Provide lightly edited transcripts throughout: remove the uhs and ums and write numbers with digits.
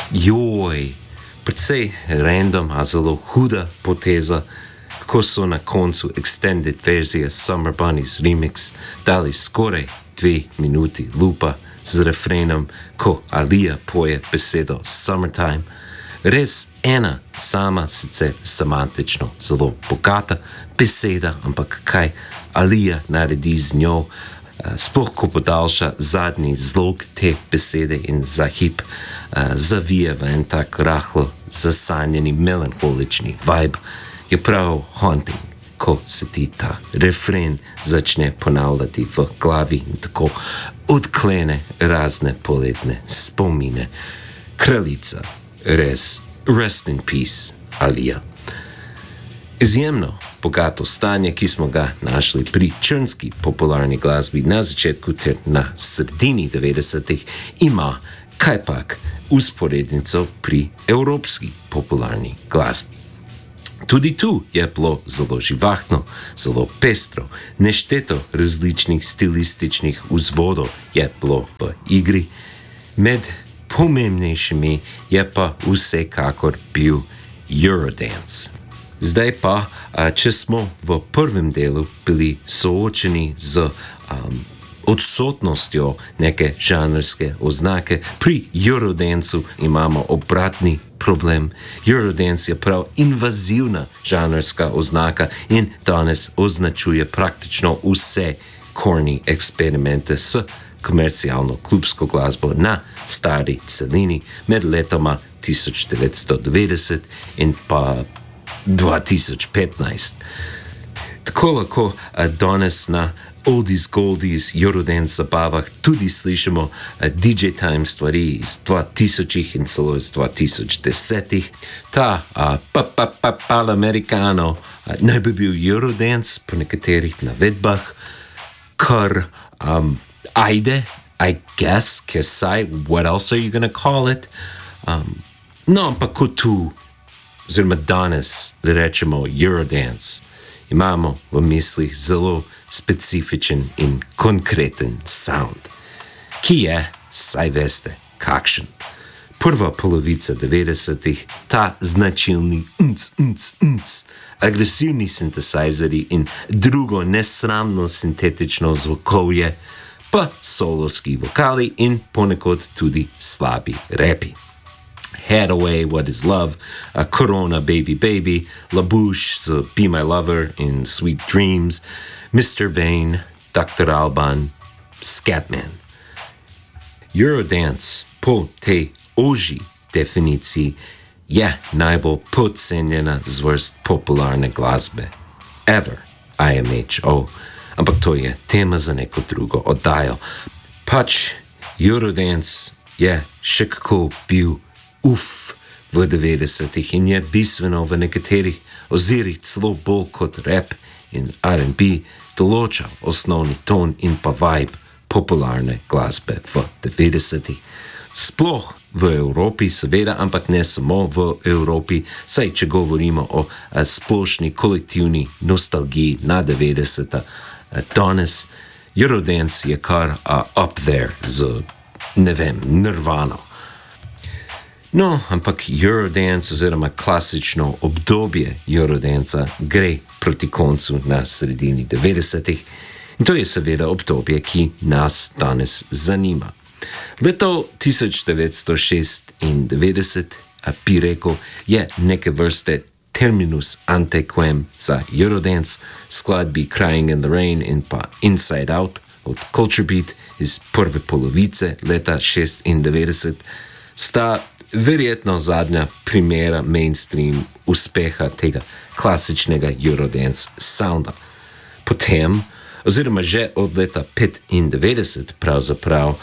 Joj, precej random, a zelo huda poteza, kako so na koncu extended verzije Summer Bunnies remix dali skoraj 2 minuti lupa z refrenom, ko Alija poje besedo Summertime. Res ena sama, sicer semantično zelo bogata beseda, ampak kaj Alija naredi z njo, sploh ko podaljša zadnji zlog te besede in za hip zavije v en tak rahlo zasanjeni melankolični vibe, je prav haunting, ko se ti ta refren začne ponavljati v glavi in tako odklene razne poletne spomine. Kraljica, res, rest in peace, Alija. Izjemno bogato stanje, ki smo ga našli pri črnski popularni glasbi na začetku ter na sredini 90-ih, ima kajpak usporednico pri evropski popularni glasbi. Tudi tu je bilo zelo živahno, zelo pestro, nešteto različnih stilističnih vzvodov je bilo v igri. Med pomembnejšimi je pa vsekakor bil Eurodance. Zdaj pa, če smo v prvem delu bili soočeni z odsotnostjo neke žanrske oznake, pri Eurodancu imamo obratni problem. Eurodance je prav invazivna žanrska oznaka in danes označuje praktično vse corny eksperimente s komercialno klubsko glasbo na stari celini med letoma 1990 in pa 2015. Tako lahko danes na oldies goldies Eurodance zabavah tudi slišimo DJ Time stvari iz 2000-ih in celo iz 2010-ih. Ta Palamericano naj bi bil Eurodance po nekaterih navedbah, kar ajde, I guess, kesaj, what else are you gonna call it? No, ampak kot tu, oziroma danes, da rečemo Eurodance, imamo v mislih zelo specifičen in konkreten sound, ki je, saj veste, kakšen. Prva polovica 90-ih, ta značilni agresivni sintesajzeri in drugo nesramno sintetično zvokovje, pa solovski vokali in ponekod tudi slabi rapi. Head Away, What Is Love, Corona, Baby Baby, La Bouche, Be My Lover in Sweet Dreams, Mr. Bane, Dr. Alban, Scatman. Eurodance po tej ožji definiciji je najbolj podcenjena zvrst popularne glasbe. Ever, IMHO. Ampak to je tema za neko drugo oddajo. Pač Eurodance je še kako bil v 90-ih in je bistveno v nekaterih ozirih celo bolj kot rap in R&B določal osnovni ton in pa vibe popularne glasbe v 90-ih. Sploh v Evropi, seveda, ampak ne samo v Evropi, saj če govorimo o splošni kolektivni nostalgiji na 90-ta, danes Eurodance je kar up there z, ne vem, Nirvano. No, ampak Eurodance oziroma klasično obdobje Eurodanca gre proti koncu na sredini 90-ih in to je seveda obdobje, ki nas danes zanima. Leto 1996, bi rekel, je neke vrste terminus ante quem za Eurodance, skladbi Crying in the Rain in pa Inside Out od Culture Beat iz prve polovice leta 96 sta verjetno zadnja primera mainstream uspeha tega klasičnega Eurodance sounda. Potem, oziroma že od leta 95 pravzaprav,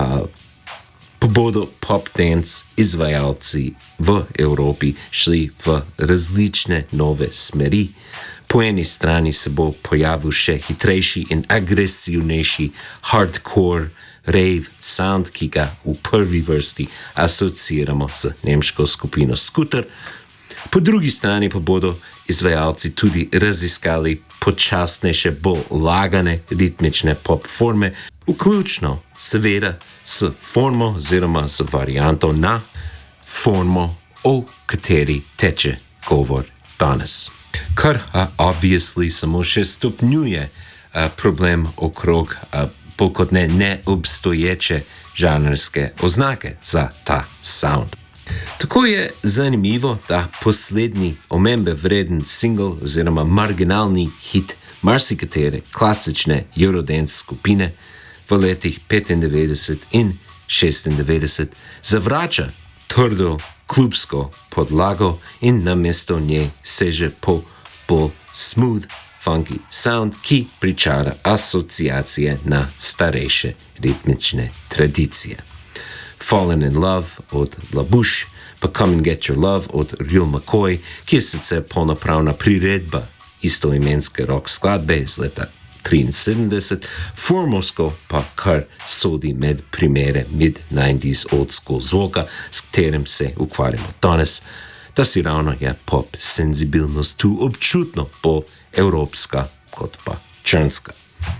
pa bodo pop dance izvajalci v Evropi šli v različne nove smeri. Po eni strani se bo pojavil še hitrejši in agresivnejši hardcore rave sound, ki ga v prvi vrsti asociiramo z nemško skupino Scooter. Po drugi strani pa bodo izvajalci tudi raziskali počasnejše, bolj lagane ritmične pop forme, vključno seveda s formo oziroma s varianto na formo, o kateri teče govor danes. Kar obviously samo še stopnjuje problem okrog bolj kot ne neobstoječe žanrske oznake za ta sound. Tako je zanimivo, da poslednji omembe vreden single oziroma marginalni hit marsikatere klasične Eurodance skupine v letih 95 in 96 zavrača trdo klubsko podlago in namesto nje seže po bolj smooth, funky sound, ki pričara asociacije na starejše ritmične tradicije. Fallen in Love od La Bouche, pa Come and Get Your Love od Real McCoy, ki je sicer polnopravna priredba istoimenske rock skladbe iz leta 73, formovsko pa kar sodi med primere mid-90s old school zvoka, s katerim se ukvarjamo danes, da si ravno je pop senzibilnost tu občutno bolj evropska kot pa črnska.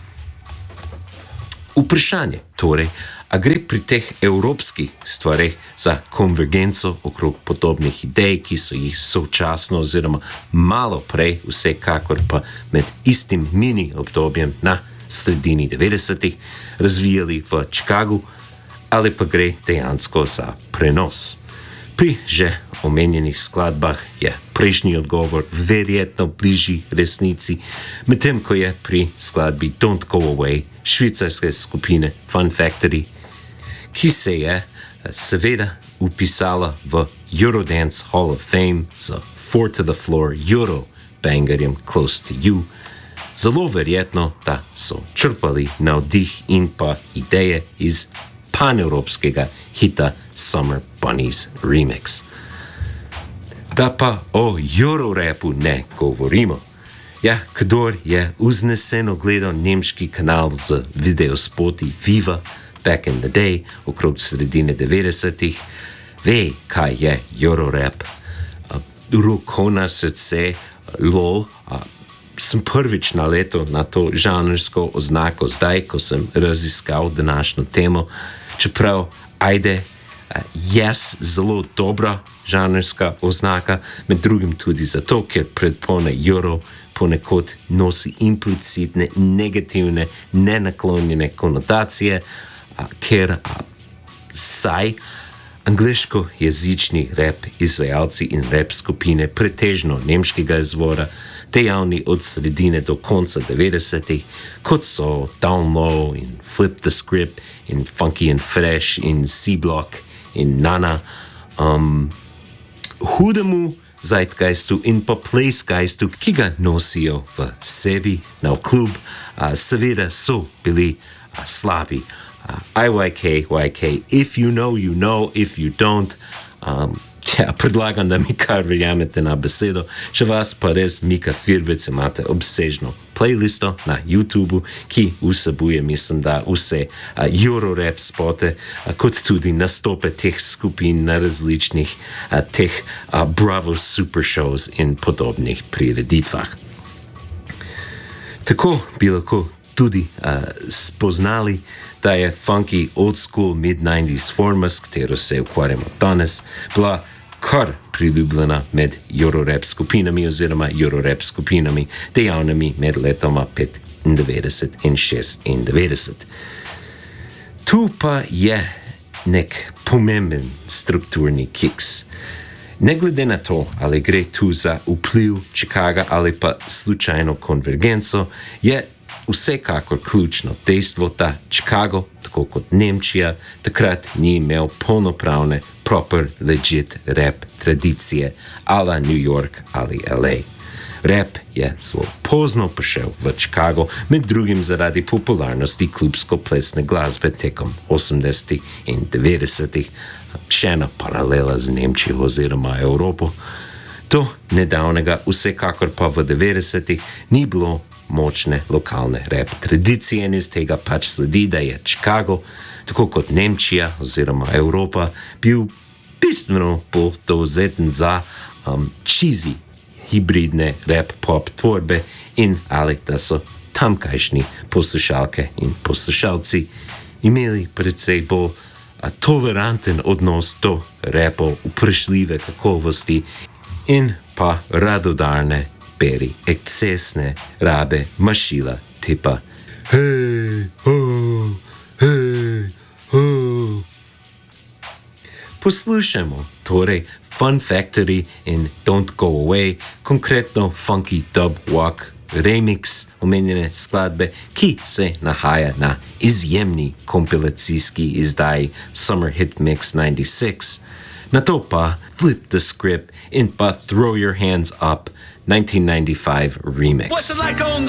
Vprašanje torej, a gre pri teh evropskih stvareh za konvergenco okrog podobnih idej, ki so jih sočasno oziroma malo prej, vsekakor pa med istim mini obdobjem na sredini 90-ih razvijali v Chicagu, ali pa gre dejansko za prenos. Pri že omenjenih skladbah je prejšnji odgovor verjetno bližji resnici, medtem ko je pri skladbi Don't Go Away švicarske skupine Fun Factory, ki se je seveda upisala v Eurodance Hall of Fame z Four to the Floor Euro bangerjem Close to You, zelo verjetno, da so črpali navdih in pa ideje iz panevropskega hita Summer Bunnies Remix. Da pa o Eurorapu ne govorimo. Ja, kdor je vzneseno gledal nemški kanal z videospoti Viva back in the day, okrog sredine 90-ih, ve, kaj je Eurorap. Roko na srce, lol, sem prvič naletel na to žanrsko oznako zdaj, ko sem raziskal današnjo temo, čeprav, zelo dobra žanrska oznaka, med drugim tudi zato, ker predpone Euro ponekod nosi implicitne, negativne, nenaklonjene konotacije, ker saj angliškojezični rap izvajalci in rap skupine pretežno nemškega izvora, dejavni od sredine do konca 90-ih, kot so Down Low in Flip the Script in Funky and Fresh in C-Block in Nana, hudemu zeitgeistu in pa placegeistu, ki ga nosijo v sebi na klub, seveda so bili slabi. IYK, YK, if you know, you know, if you don't, predlagam, da mi kar verjamete na besedo, če vas pa res Mika Firbec, imate obsežno playlisto na YouTubu, ki vsebuje, mislim, da vse Eurorap spote, kot tudi nastope teh skupin na različnih teh Bravo Super Shows in podobnih prireditvah. Tako bi lahko tudi spoznali, da je funky old school mid-90s forma, s katero se ukvarjamo danes, bila kar priljubljena med Eurorap skupinami oziroma Eurorap skupinami dejavnimi med letoma 95 in 96. Tu pa je nek pomemben strukturni kiks. Ne glede na to, ali gre tu za vpliv Chicaga ali pa slučajno konvergenco, je vsekakor ključno dejstvo, da Chicago, tako kot Nemčija, takrat ni imel polnopravne, proper, legit rap tradicije ala New York ali LA. Rap je zelo pozno prišel v Chicago, med drugim zaradi popularnosti klubsko-plesne glasbe tekom 80-ih in 90-ih, še ena paralela z Nemčijo oziroma Evropo. Do nedavnega, vsekakor pa v 90-ih, ni bilo močne lokalne rap tradicije in iz tega pač sledi, da je Chicago, tako kot Nemčija oziroma Evropa, bil bistveno bolj dovzeten za cheesy hibridne rap pop tvorbe in ali da so tamkajšnji poslušalke in poslušalci imeli predvsej bolj a toleranten odnos do repov vprašljive kakovosti in pa radodarne beri ekscesne rabe mašila tipa hej, ho, hej, ho. Poslušajmo torej Fun Factory in Don't Go Away, konkretno Funky Dub Walk remix omenjene skladbe, ki se nahaja na izjemni kompilacijski izdaji Summer Hit Mix 96. Nato pa Flip the Script in pa Throw Your Hands Up 1995 remix. What's it like on